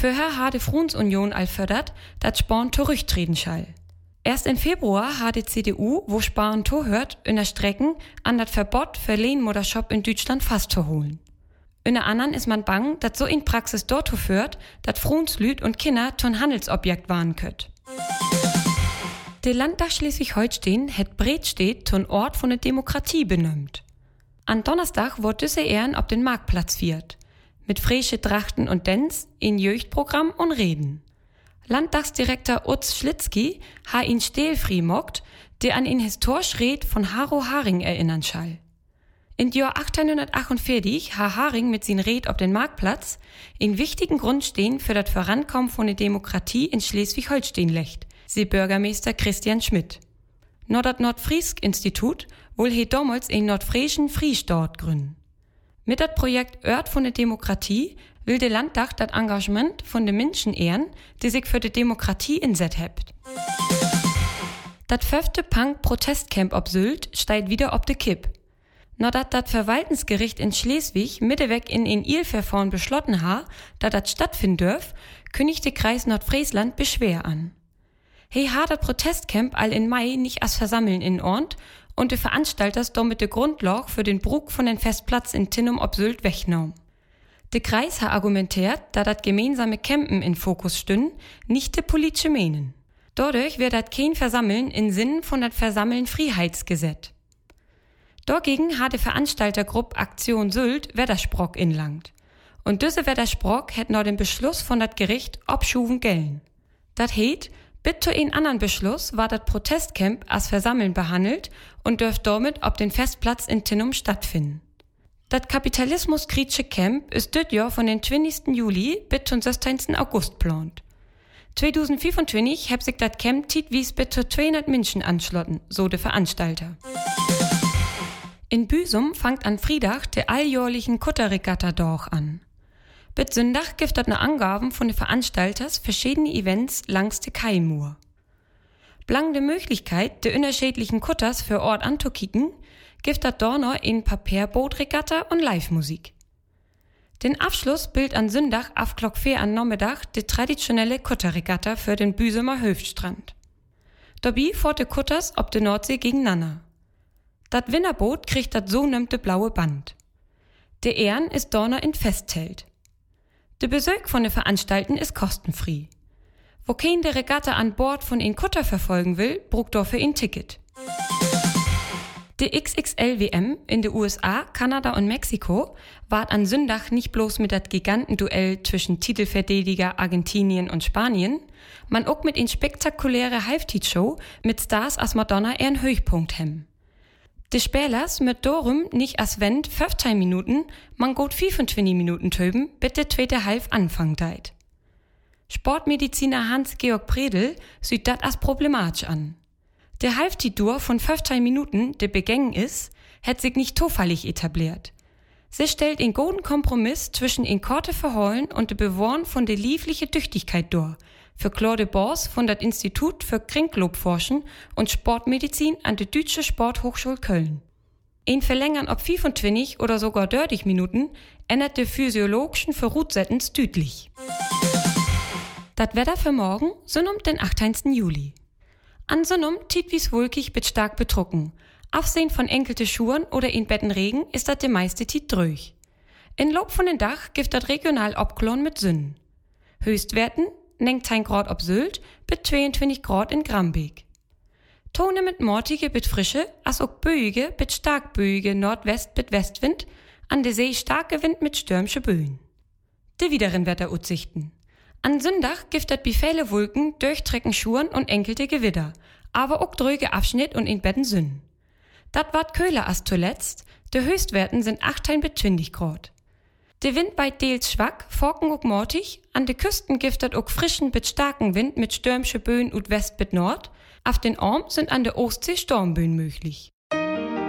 Vorher hat die Friedensunion allfördert, dat Spahn zurücktreten schall. Erst im Februar hat die CDU, wo Spahn hört, in der Strecken an das Verbot für Lehnmuttershop in Deutschland festzuholen. In der anderen ist man bang, dat so in Praxis dort führt, dat Frunslüd und Kinder zum Handelsobjekt waren könnt. Der Landtag Schleswig-Holstein het Bredstedt zum Ort von der Demokratie benannt. An Donnerstag wurde diese Ehren auf den Marktplatz viert. Mit frische Trachten und Dance, in Jüchtprogramm und Reden. Landtagsdirektor Utz Schlitzky ha ihn stelfri mockt, der an ihn historisch Red von Haro Haring erinnern schall. In Jahr 1848 ha Haring mit sin Red auf den Marktplatz in wichtigen Grundstehen für das Vorankommen von der Demokratie in Schleswig-Holstein lecht, sie Bürgermeister Christian Schmidt. Nur das Nordfriesk-Institut wohl he damals in Nordfriesischen Friestaat gründen. Mit das Projekt Ört von der Demokratie will der Landtag das Engagement von den Menschen ehren, die sich für die Demokratie inset hebt. Das 5. Punk-Protestcamp ob Sylt steigt wieder ob de Kipp. Nur dat das Verwaltungsgericht in Schleswig mitteweg in Ilverfahren beschlossen ha, da das stattfinden dürf, kündigte Kreis Nordfriesland Beschwer an. He hat das Protestcamp all in Mai nicht als Versammeln in Ort und die Veranstalters damit de Grundlage für den Bruch von den Festplatz in Tinnum ob Sylt wegnahm. Der Kreis ha argumentiert, da das gemeinsame Campen in Fokus stünden, nicht de politische Menen. Dadurch wird dat kein Versammeln in Sinn von dat Versammeln Freiheitsgesetz. Dagegen hat die Veranstaltergruppe Aktion Sylt Wettersprock inlangt. Und diese Wettersprock hätt noch den Beschluss von dat Gericht obschuven gellen. Dat heet, bis zu einen anderen Beschluss war dat Protestcamp als Versammeln behandelt und dürft damit ob den Festplatz in Tinnum stattfinden. Dat kapitalismuskritische Camp ist dit Jahr von den 20. Juli bis zum 16. August plant. 2025 heb sich dat Camp tietwies bis zu 200 Menschen anschlotten, so de Veranstalter. In Büsum fangt an Friedach der alljährlichen Kutterregatta-Dorch an. Bis Sündach gibt dat ne Angaben von den Veranstalters verschiedene Events langs de Kaimur. Blang de Möglichkeit, de unterschiedlichen Kutters für Ort anzukicken, gibt dat Dorner in Papier-Bootregatta und Live-Musik. Den Abschluss bildet an Sündach auf Glock 4 an Nachmittag die traditionelle Kutterregatta für den Büsumer Höfstrand. Dabei fährt de Kutters ob de Nordsee gegeneinander. Dat Winnerboot kriegt dat sogenannte blaue Band. Der Ehren ist Dorner in Festzelt. Der Besuch von den Veranstalten ist kostenfrei. Wo kein der Regatta an Bord von in Kutter verfolgen will, brucht dafür ein Ticket. Die XXL-WM in den USA, Kanada und Mexiko ward an Sündach nicht bloß mit dat Gigantenduell zwischen Titelverteidiger Argentinien und Spanien, man auch mit in spektakuläre Halftid-Show mit Stars als Madonna ihren Höchpunkt hem. Die Spielers mit darum nicht als Wend 15 Minuten, man gut 25 Minuten töben, bis der zweite Half anfangen deit. Sportmediziner Hans-Georg Predel sieht dat als problematisch an. Der Halftid-Dur von 15 Minuten, der begängen ist, hat sich nicht zufällig etabliert. Sie stellt einen guten Kompromiss zwischen in Korte Verholen und der Bewohn von der liefliche Tüchtigkeit dar, für Claude Bors von das Institut für Kringlobforschen und Sportmedizin an der Deutsche Sporthochschule Köln. In Verlängern ob 25 oder sogar 30 Minuten ändert der physiologischen Voraussetzungen deutlich. Das Wetter für morgen sind um den 18. Juli. An Sonnum tietwies wolkig bis stark betrucken. Aufsehen von enkelte Schuhen oder in Bettenregen ist das der meiste Tiet dröch. In Lob von den Dach gibt das regional Obklon mit Sünnen. Höchstwerten 19 Grad ob Sylt bis 22 Grad in Grambeek. Tone mit mortige bis frische, as auch böige bis stark böige Nordwest bis Westwind, an der See starke Wind mit stürmische Böen. Die wideren Wetteraussichten. An Sündach gibt das bifäle Wolken durchtrecken Schuhen und enkelte Gewitter, aber auch dröge Abschnitt und in Betten Sünnen. Dat ward köhler as zuletzt, de Höchstwerten sind 18 bis 20 Grad. Der Wind bei deels schwach, forken auch mortig, an de Küsten gibt dat auch frischen bis starken Wind mit stürmische Böen und West bis Nord, auf den Orm sind an der Ostsee Stormböen möglich.